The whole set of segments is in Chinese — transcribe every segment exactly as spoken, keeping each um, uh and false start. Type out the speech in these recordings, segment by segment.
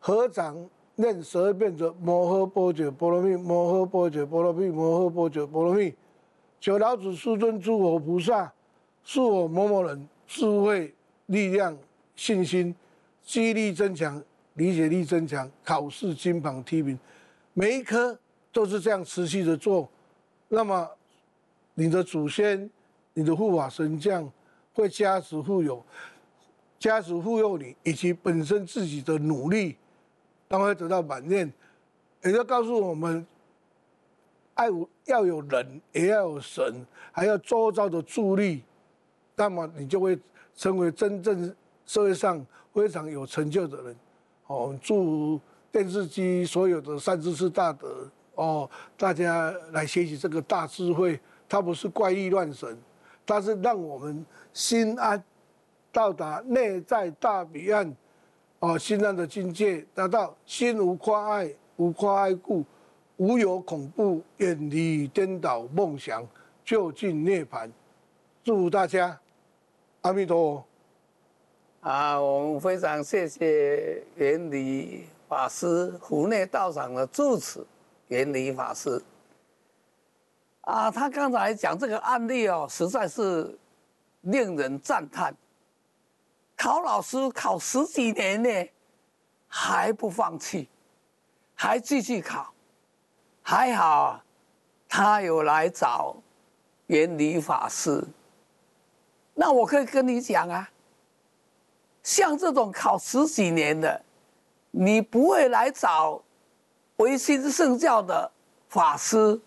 合掌念十二遍者，摩诃般若波罗蜜，摩诃般若波罗蜜，摩诃般若波罗蜜。求老子师尊诸佛菩萨，恕我某某人智慧力量信心记忆力增强，理解力增强，考试金榜题名，每一科都是这样持续的做，那么你的祖先、你的护法神将会加持护佑，加持护佑你，以及本身自己的努力，当会得到满念。也就告诉我们，爱要有人，也要有神，还要周遭的助力，那么你就会成为真正社会上非常有成就的人。哦，祝电视机所有的善知识大德哦，大家来学习这个大智慧。它不是怪力乱神，它是让我们心安，到达内在大彼岸，哦，心安的境界，达到心无夸爱，无夸爱故，无有恐怖，远离颠倒梦想，就近涅槃。祝大家阿弥陀佛。 啊，我们非常谢谢圆理法师、湖内道场的住持圆理法师。啊，他刚才讲这个案例哦，实在是令人赞叹。考老师考十几年呢，还不放弃，还继续考。还好，他有来找圆理法师。那我可以跟你讲啊，像这种考十几年的，你不会来找唯心圣教的法师，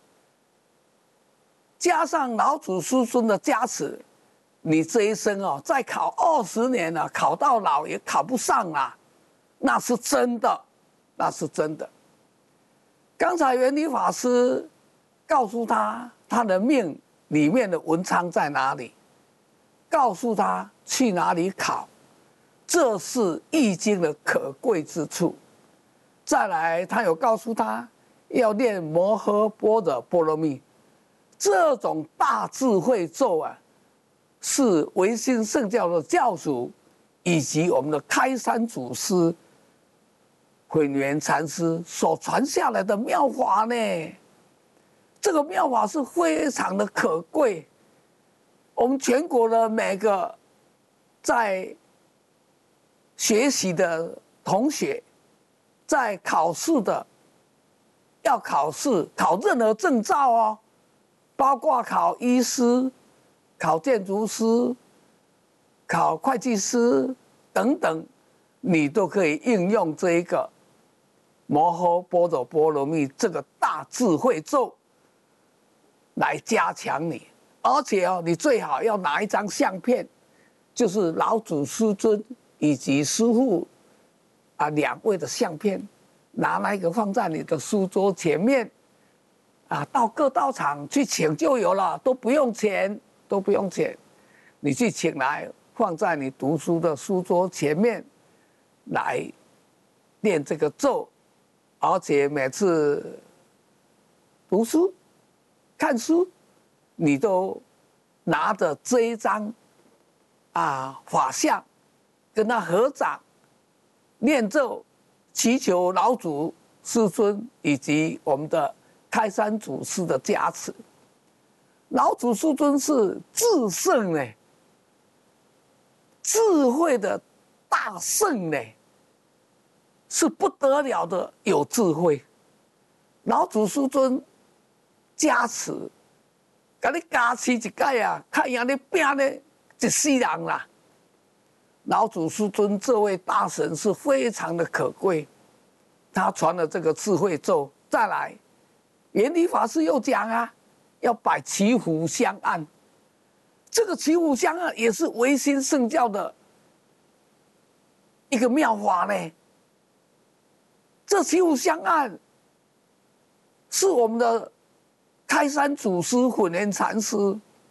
加上老祖师尊的加持，你这一生哦，再考二十年了，考到老也考不上啦，那是真的，那是真的。刚才圆理法师告诉他他的命里面的文昌在哪里，告诉他去哪里考，这是易经的可贵之处。再来，他有告诉他要念摩诃般若波罗蜜。这种大智慧咒啊，是唯心圣教的教主以及我们的开山祖师慧远禅师所传下来的妙法呢。这个妙法是非常的可贵，我们全国的每个在学习的同学，在考试的要考试考任何证照哦。包括考医师、考建筑师、考会计师等等，你都可以应用这一个摩诃般若波罗蜜这个大智慧咒来加强你。而且哦，你最好要拿一张相片，就是老祖师尊以及师父啊两位的相片，拿那个放在你的书桌前面。啊，到各道场去请就有了，都不用钱，都不用钱。你去请来，放在你读书的书桌前面，来念这个咒，而且每次读书、看书，你都拿着这一张啊法相，跟他合掌念咒，祈求老祖师尊以及我们的开山祖师的加持。老祖师尊是至圣呢，智慧的大圣呢，是不得了的有智慧。老祖师尊加持，给你加持一届啊，看样你拼呢一世人啦。老祖师尊这位大神是非常的可贵，他传了这个智慧咒。再来，圆理法师又讲啊，要摆骑虎相按。这个骑虎相按也是唯心圣教的一个妙法呢。这骑虎相按是我们的开山祖师混元禅师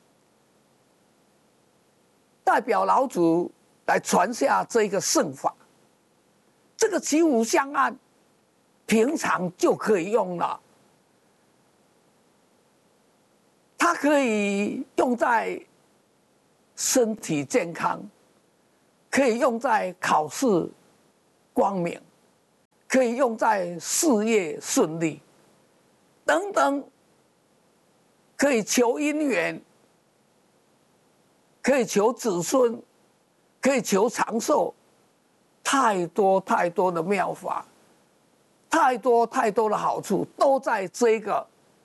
代表老祖来传下这个圣法。这个骑虎相按平常就可以用了，它可以用在身体健康，可以用在考试光明， 可以用在事业顺利等等，可以求姻缘，可以求子孙，可以求长寿，太多太多的妙法，太多太多的好处，都在这个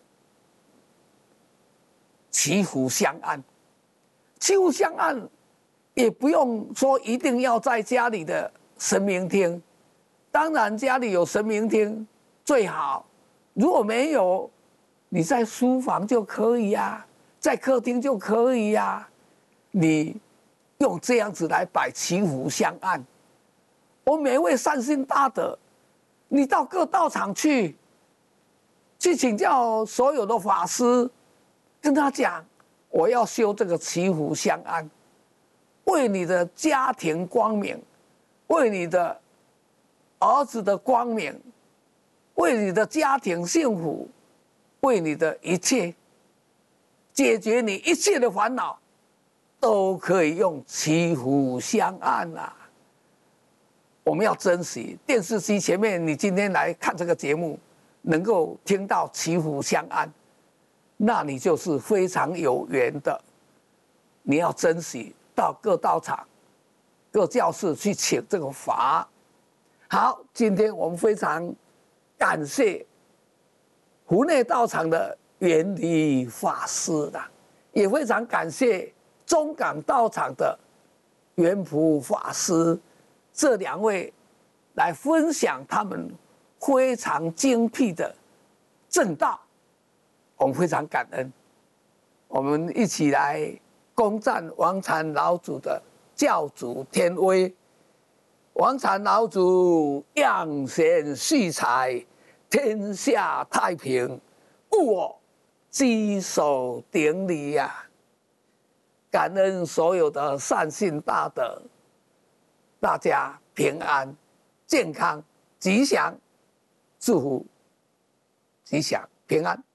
祈福香案。祈福香案也不用说一定要在家里的神明厅，当然家里有神明厅最好，如果没有，你在书房就可以呀、啊，在客厅就可以呀、啊。你用这样子来摆祈福香案，我每位善心大德，你到各道场去，去请教所有的法师，跟他讲，我要修这个祈福香案，为你的家庭光明，为你的儿子的光明，为你的家庭幸福，为你的一切，解决你一切的烦恼，都可以用祈福香案啊！我们要珍惜电视机前面，你今天来看这个节目，能够听到祈福香案，那你就是非常有缘的。你要珍惜，到各道场、各教室去请这个法。好，今天我们非常感谢湖内道场的圆理法师的，也非常感谢中港道场的圆普法师，这两位来分享他们非常精辟的正道，我们非常感恩。我们一起来恭赞王禅老祖的教主天威。王禅老祖扬贤蓄才，天下太平，务我稽首顶礼呀、啊！感恩所有的善信大德，大家平安、健康、吉祥，祝福吉祥平安。